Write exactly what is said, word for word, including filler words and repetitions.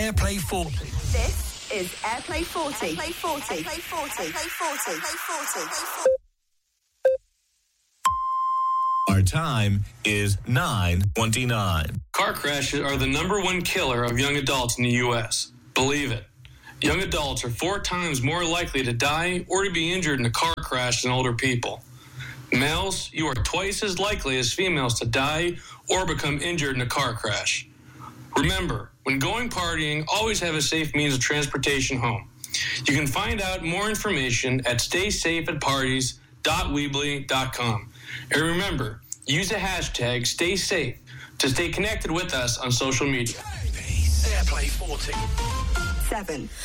Airplay forty. This is Airplay forty. Airplay forty. Airplay forty. Airplay forty. Airplay forty. Airplay forty. Our time is nine twenty-nine. Car crashes are the number one killer of young adults in the U S. Believe it. Young adults are four times more likely to die or to be injured in a car crash than older people. Males, you are twice as likely as females to die or become injured in a car crash. Remember, when going partying, always have a safe means of transportation home. You can find out more information at stay safe at parties dot weebly dot com. And remember, use the hashtag StaySafe to stay connected with us on social media. Airplay forty. Seven.